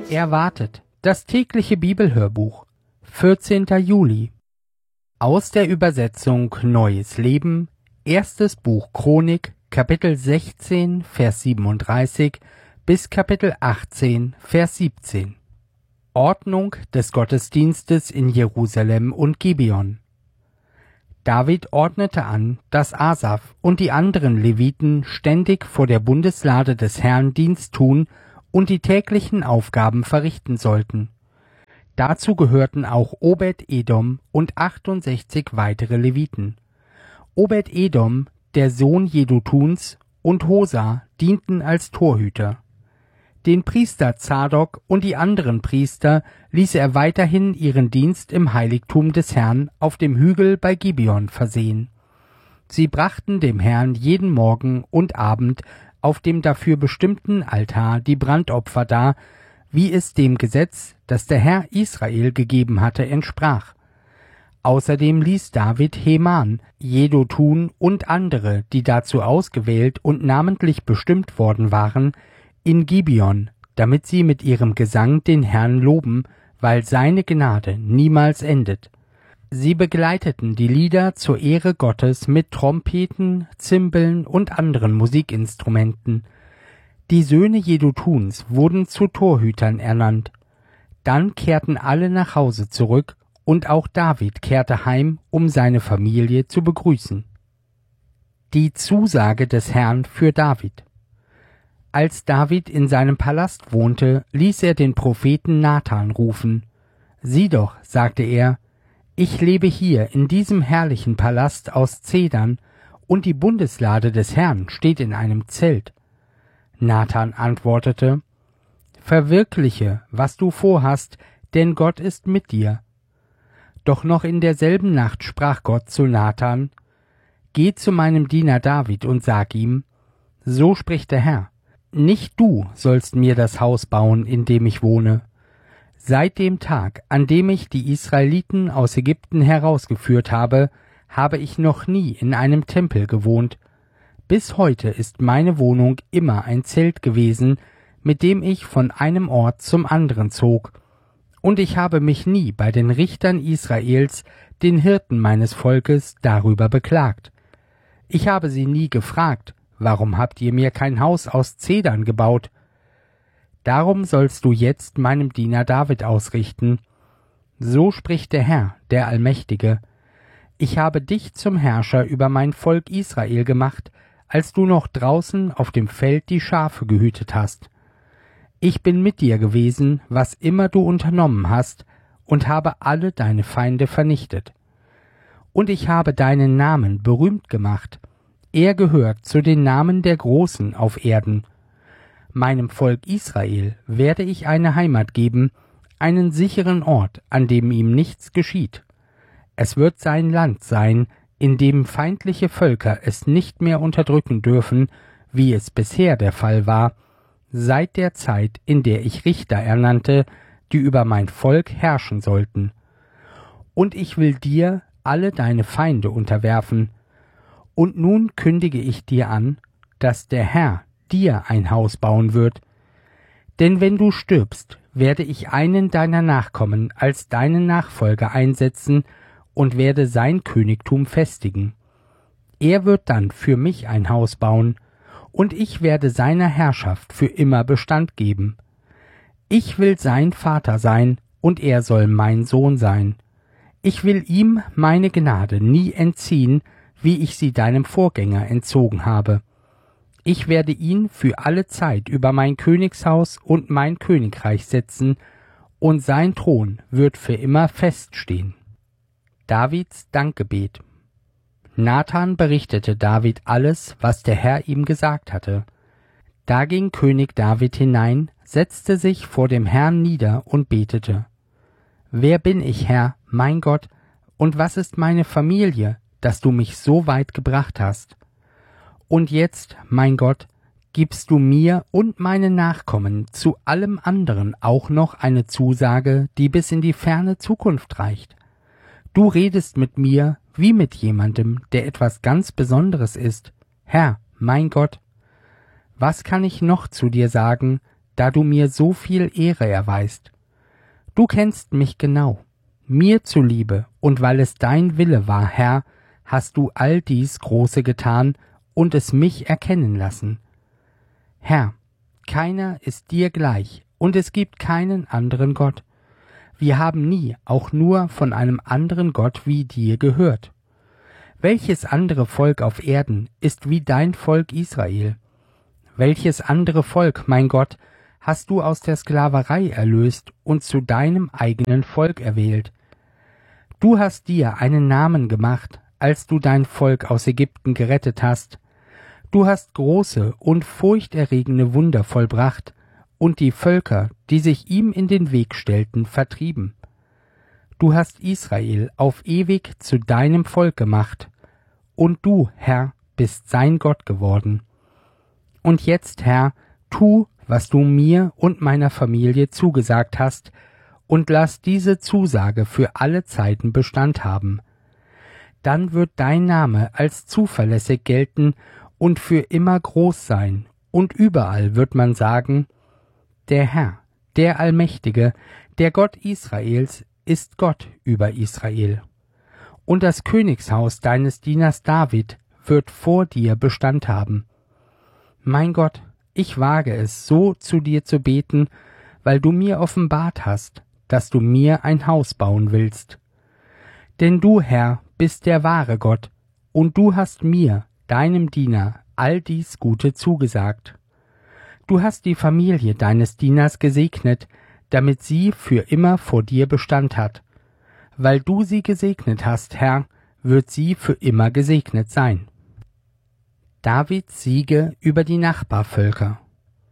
Erwartet, das tägliche Bibelhörbuch, 14. Juli. Aus der Übersetzung Neues Leben, erstes Buch Chronik, Kapitel 16, Vers 37 bis Kapitel 18, Vers 17. Ordnung des Gottesdienstes in Jerusalem und Gibeon. David ordnete an, dass Asaf und die anderen Leviten ständig vor der Bundeslade des Herrn Dienst tun und die täglichen Aufgaben verrichten sollten. Dazu gehörten auch Obed-Edom und 68 weitere Leviten. Obed-Edom, der Sohn Jedutuns, und Hosa dienten als Torhüter. Den Priester Zadok und die anderen Priester ließ er weiterhin ihren Dienst im Heiligtum des Herrn auf dem Hügel bei Gibeon versehen. Sie brachten dem Herrn jeden Morgen und Abend auf dem dafür bestimmten Altar die Brandopfer dar, wie es dem Gesetz, das der Herr Israel gegeben hatte, entsprach. Außerdem ließ David Heman, Jedutun und andere, die dazu ausgewählt und namentlich bestimmt worden waren, in Gibeon, damit sie mit ihrem Gesang den Herrn loben, weil seine Gnade niemals endet. Sie begleiteten die Lieder zur Ehre Gottes mit Trompeten, Zimbeln und anderen Musikinstrumenten. Die Söhne Jedutuns wurden zu Torhütern ernannt. Dann kehrten alle nach Hause zurück, und auch David kehrte heim, um seine Familie zu begrüßen. Die Zusage des Herrn für David. Als David in seinem Palast wohnte, ließ er den Propheten Nathan rufen. »Sieh doch«, sagte er, »ich lebe hier in diesem herrlichen Palast aus Zedern, und die Bundeslade des Herrn steht in einem Zelt.« Nathan antwortete, »Verwirkliche, was du vorhast, denn Gott ist mit dir.« Doch noch in derselben Nacht sprach Gott zu Nathan, »Geh zu meinem Diener David und sag ihm, so spricht der Herr, nicht du sollst mir das Haus bauen, in dem ich wohne. Seit dem Tag, an dem ich die Israeliten aus Ägypten herausgeführt habe, habe ich noch nie in einem Tempel gewohnt. Bis heute ist meine Wohnung immer ein Zelt gewesen, mit dem ich von einem Ort zum anderen zog. Und ich habe mich nie bei den Richtern Israels, den Hirten meines Volkes, darüber beklagt. Ich habe sie nie gefragt, warum habt ihr mir kein Haus aus Zedern gebaut? Darum sollst du jetzt meinem Diener David ausrichten. So spricht der Herr, der Allmächtige. Ich habe dich zum Herrscher über mein Volk Israel gemacht, als du noch draußen auf dem Feld die Schafe gehütet hast. Ich bin mit dir gewesen, was immer du unternommen hast, und habe alle deine Feinde vernichtet. Und ich habe deinen Namen berühmt gemacht. Er gehört zu den Namen der Großen auf Erden. Meinem Volk Israel werde ich eine Heimat geben, einen sicheren Ort, an dem ihm nichts geschieht. Es wird sein Land sein, in dem feindliche Völker es nicht mehr unterdrücken dürfen, wie es bisher der Fall war, seit der Zeit, in der ich Richter ernannte, die über mein Volk herrschen sollten. Und ich will dir alle deine Feinde unterwerfen. Und nun kündige ich dir an, dass der Herr dir ein Haus bauen wird. Denn wenn du stirbst, werde ich einen deiner Nachkommen als deinen Nachfolger einsetzen und werde sein Königtum festigen. Er wird dann für mich ein Haus bauen, und ich werde seiner Herrschaft für immer Bestand geben. Ich will sein Vater sein, und er soll mein Sohn sein. Ich will ihm meine Gnade nie entziehen, wie ich sie deinem Vorgänger entzogen habe. Ich werde ihn für alle Zeit über mein Königshaus und mein Königreich setzen, und sein Thron wird für immer feststehen. Davids Dankgebet. Nathan berichtete David alles, was der Herr ihm gesagt hatte. Da ging König David hinein, setzte sich vor dem Herrn nieder und betete. »Wer bin ich, Herr, mein Gott, und was ist meine Familie, dass du mich so weit gebracht hast? Und jetzt, mein Gott, gibst du mir und meinen Nachkommen zu allem anderen auch noch eine Zusage, die bis in die ferne Zukunft reicht. Du redest mit mir wie mit jemandem, der etwas ganz Besonderes ist. Herr, mein Gott, was kann ich noch zu dir sagen, da du mir so viel Ehre erweist. Du kennst mich genau. Mir zuliebe und weil es dein Wille war, Herr, hast du all dies Große getan und es mich erkennen lassen. Herr, keiner ist dir gleich und es gibt keinen anderen Gott. Wir haben nie auch nur von einem anderen Gott wie dir gehört. Welches andere Volk auf Erden ist wie dein Volk Israel? Welches andere Volk, mein Gott, hast du aus der Sklaverei erlöst und zu deinem eigenen Volk erwählt? Du hast dir einen Namen gemacht, als du dein Volk aus Ägypten gerettet hast. Du hast große und furchterregende Wunder vollbracht und die Völker, die sich ihm in den Weg stellten, vertrieben. Du hast Israel auf ewig zu deinem Volk gemacht, und du, Herr, bist sein Gott geworden. Und jetzt, Herr, tu, was du mir und meiner Familie zugesagt hast, und lass diese Zusage für alle Zeiten Bestand haben. Dann wird dein Name als zuverlässig gelten und für immer groß sein, und überall wird man sagen, der Herr, der Allmächtige, der Gott Israels, ist Gott über Israel. Und das Königshaus deines Dieners David wird vor dir Bestand haben. Mein Gott, ich wage es, so zu dir zu beten, weil du mir offenbart hast, dass du mir ein Haus bauen willst. Denn du, Herr, bist der wahre Gott, und du hast mir, deinem Diener, all dies Gute zugesagt. Du hast die Familie deines Dieners gesegnet, damit sie für immer vor dir Bestand hat. Weil du sie gesegnet hast, Herr, wird sie für immer gesegnet sein. Davids Siege über die Nachbarvölker.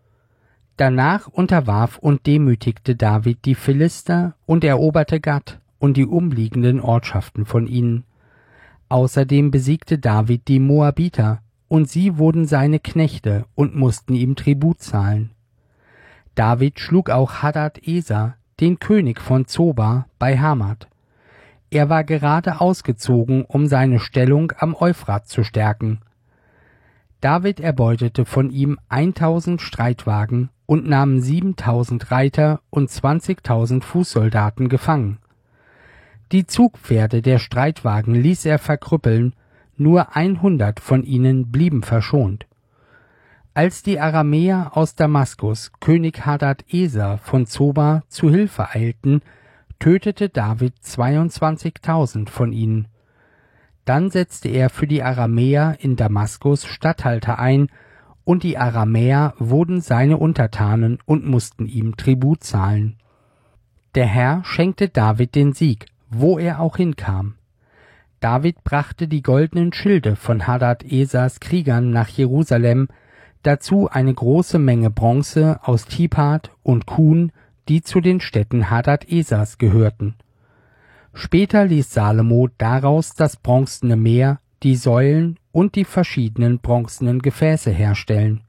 Danach unterwarf und demütigte David die Philister und eroberte Gat und die umliegenden Ortschaften von ihnen. Außerdem besiegte David die Moabiter, und sie wurden seine Knechte und mussten ihm Tribut zahlen. David schlug auch Hadad-Eser, den König von Zoba, bei Hamat. Er war gerade ausgezogen, um seine Stellung am Euphrat zu stärken. David erbeutete von ihm 1000 Streitwagen und nahm 7000 Reiter und 20.000 Fußsoldaten gefangen. Die Zugpferde der Streitwagen ließ er verkrüppeln, nur 100 von ihnen blieben verschont. Als die Aramäer aus Damaskus König Hadad-Eser von Zoba zu Hilfe eilten, tötete David 22.000 von ihnen. Dann setzte er für die Aramäer in Damaskus Statthalter ein, und die Aramäer wurden seine Untertanen und mussten ihm Tribut zahlen. Der Herr schenkte David den Sieg, wo er auch hinkam. David brachte die goldenen Schilde von Hadad-Esers Kriegern nach Jerusalem, dazu eine große Menge Bronze aus Tipat und Kun, die zu den Städten Hadad-Esers gehörten. Später ließ Salomo daraus das bronzene Meer, die Säulen und die verschiedenen bronzenen Gefäße herstellen.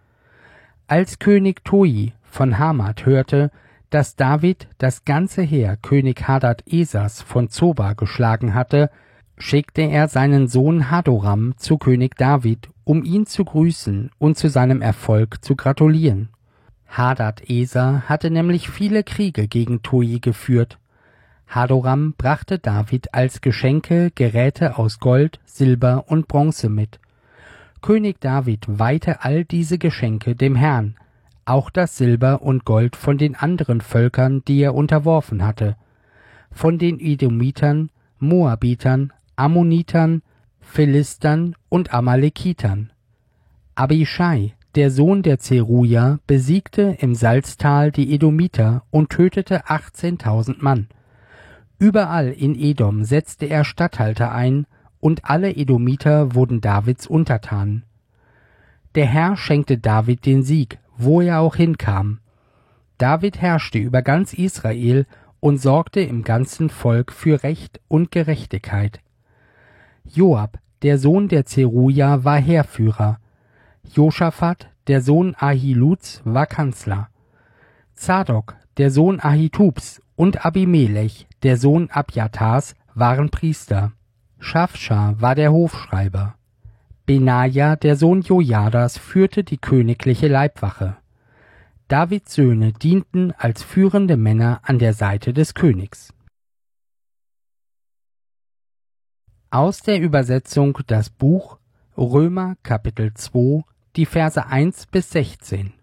Als König Toi von Hamat hörte, dass David das ganze Heer König Hadad-Esers von Zoba geschlagen hatte, schickte er seinen Sohn Hadoram zu König David, um ihn zu grüßen und zu seinem Erfolg zu gratulieren. Hadad-Eser hatte nämlich viele Kriege gegen Toi geführt. Hadoram brachte David als Geschenke Geräte aus Gold, Silber und Bronze mit. König David weihte all diese Geschenke dem Herrn, auch das Silber und Gold von den anderen Völkern, die er unterworfen hatte, von den Edomitern, Moabitern, Ammonitern, Philistern und Amalekitern. Abischai, der Sohn der Zeruja, besiegte im Salztal die Edomiter und tötete 18.000 Mann. Überall in Edom setzte er Statthalter ein, und alle Edomiter wurden Davids Untertanen. Der Herr schenkte David den Sieg, wo er auch hinkam. David herrschte über ganz Israel und sorgte im ganzen Volk für Recht und Gerechtigkeit. Joab, der Sohn der Zeruja, war Heerführer. Josaphat, der Sohn Ahiluds, war Kanzler. Zadok, der Sohn Ahitubs, und Abimelech, der Sohn Abjatars, waren Priester. Schafscha war der Hofschreiber. Benaja, der Sohn Jojadas, führte die königliche Leibwache. Davids Söhne dienten als führende Männer an der Seite des Königs. Aus der Übersetzung das Buch Römer Kapitel 2, die Verse 1 bis 16.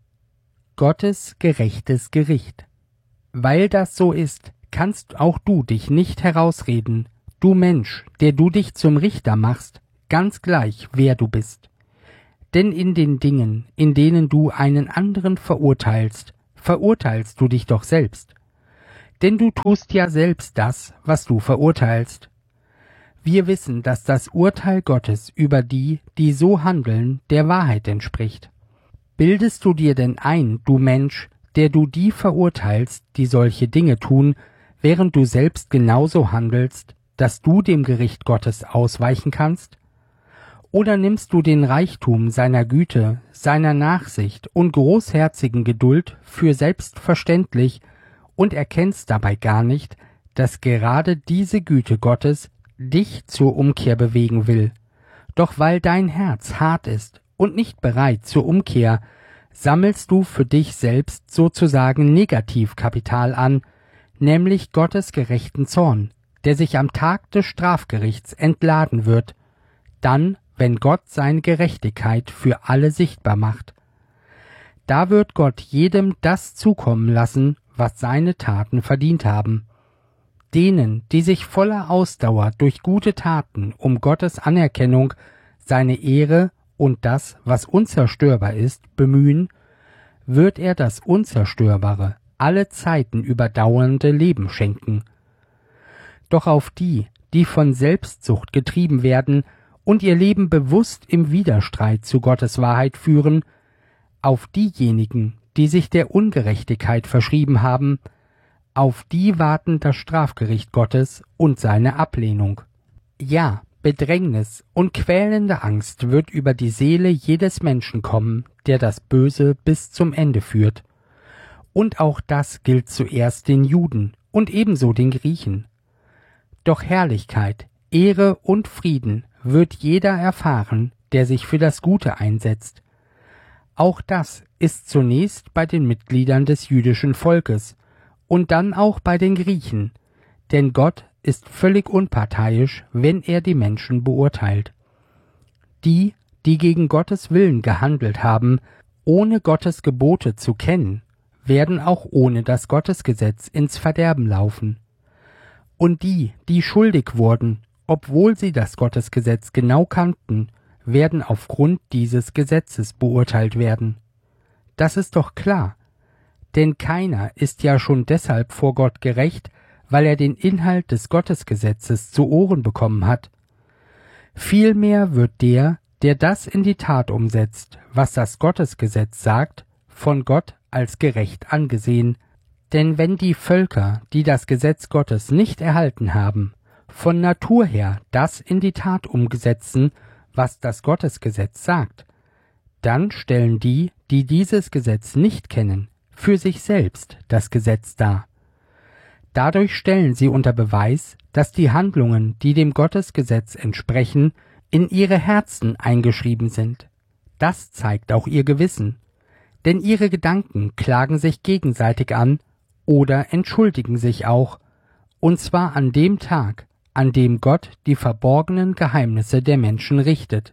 Gottes gerechtes Gericht. Weil das so ist, kannst auch du dich nicht herausreden, du Mensch, der du dich zum Richter machst, ganz gleich, wer du bist. Denn in den Dingen, in denen du einen anderen verurteilst, verurteilst du dich doch selbst. Denn du tust ja selbst das, was du verurteilst. Wir wissen, dass das Urteil Gottes über die, die so handeln, der Wahrheit entspricht. Bildest du dir denn ein, du Mensch, der du die verurteilst, die solche Dinge tun, während du selbst genauso handelst, dass du dem Gericht Gottes ausweichen kannst? Oder nimmst du den Reichtum seiner Güte, seiner Nachsicht und großherzigen Geduld für selbstverständlich und erkennst dabei gar nicht, dass gerade diese Güte Gottes dich zur Umkehr bewegen will? Doch weil dein Herz hart ist und nicht bereit zur Umkehr, sammelst du für dich selbst sozusagen Negativkapital an, nämlich Gottes gerechten Zorn, der sich am Tag des Strafgerichts entladen wird, dann, wenn Gott seine Gerechtigkeit für alle sichtbar macht. Da wird Gott jedem das zukommen lassen, was seine Taten verdient haben. Denen, die sich voller Ausdauer durch gute Taten um Gottes Anerkennung, seine Ehre und das, was unzerstörbar ist, bemühen, wird er das Unzerstörbare, alle Zeiten überdauernde Leben schenken. Doch auf die, die von Selbstsucht getrieben werden und ihr Leben bewusst im Widerstreit zu Gottes Wahrheit führen, auf diejenigen, die sich der Ungerechtigkeit verschrieben haben, auf die warten das Strafgericht Gottes und seine Ablehnung. Ja, Bedrängnis und quälende Angst wird über die Seele jedes Menschen kommen, der das Böse bis zum Ende führt. Und auch das gilt zuerst den Juden und ebenso den Griechen. Doch Herrlichkeit, Ehre und Frieden wird jeder erfahren, der sich für das Gute einsetzt. Auch das ist zunächst bei den Mitgliedern des jüdischen Volkes und dann auch bei den Griechen, denn Gott ist völlig unparteiisch, wenn er die Menschen beurteilt. Die, die gegen Gottes Willen gehandelt haben, ohne Gottes Gebote zu kennen, werden auch ohne das Gottesgesetz ins Verderben laufen. Und die, die schuldig wurden, obwohl sie das Gottesgesetz genau kannten, werden aufgrund dieses Gesetzes beurteilt werden. Das ist doch klar, denn keiner ist ja schon deshalb vor Gott gerecht, weil er den Inhalt des Gottesgesetzes zu Ohren bekommen hat. Vielmehr wird der, der das in die Tat umsetzt, was das Gottesgesetz sagt, von Gott als gerecht angesehen. Denn wenn die Völker, die das Gesetz Gottes nicht erhalten haben, von Natur her das in die Tat umsetzen, was das Gottesgesetz sagt, dann stellen die, die dieses Gesetz nicht kennen, für sich selbst das Gesetz dar. Dadurch stellen sie unter Beweis, dass die Handlungen, die dem Gottesgesetz entsprechen, in ihre Herzen eingeschrieben sind. Das zeigt auch ihr Gewissen, denn ihre Gedanken klagen sich gegenseitig an oder entschuldigen sich auch, und zwar an dem Tag, an dem Gott die verborgenen Geheimnisse der Menschen richtet.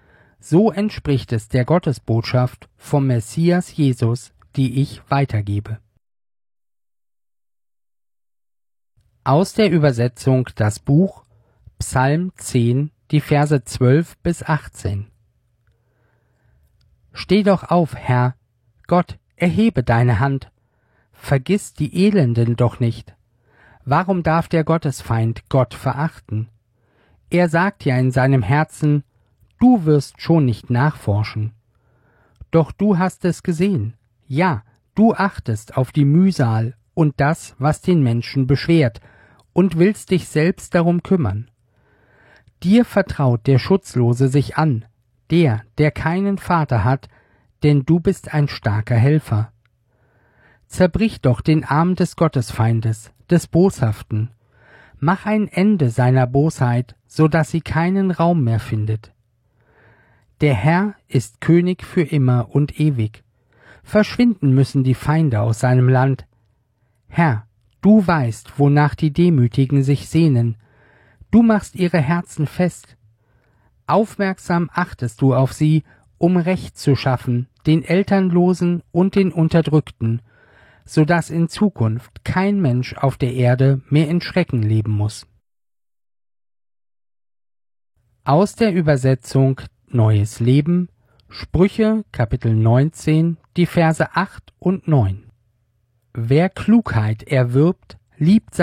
So entspricht es der Gottesbotschaft vom Messias Jesus, die ich weitergebe. Aus der Übersetzung das Buch Psalm 10, die Verse 12 bis 18. Steh doch auf, Herr, Gott, erhebe deine Hand. Vergiss die Elenden doch nicht. Warum darf der Gottesfeind Gott verachten? Er sagt ja in seinem Herzen, du wirst schon nicht nachforschen. Doch du hast es gesehen, ja, du achtest auf die Mühsal und das, was den Menschen beschwert, und willst dich selbst darum kümmern. Dir vertraut der Schutzlose sich an, der keinen Vater hat, denn du bist ein starker Helfer. Zerbrich doch den Arm des Gottesfeindes, des Boshaften. Mach ein Ende seiner Bosheit, so dass sie keinen Raum mehr findet. Der Herr ist König für immer und ewig. Verschwinden müssen die Feinde aus seinem Land. Herr, du weißt, wonach die Demütigen sich sehnen. Du machst ihre Herzen fest. Aufmerksam achtest du auf sie, um Recht zu schaffen, den Elternlosen und den Unterdrückten, so dass in Zukunft kein Mensch auf der Erde mehr in Schrecken leben muss. Aus der Übersetzung Neues Leben, Sprüche, Kapitel 19, die Verse 8 und 9. Wer Klugheit erwirbt, liebt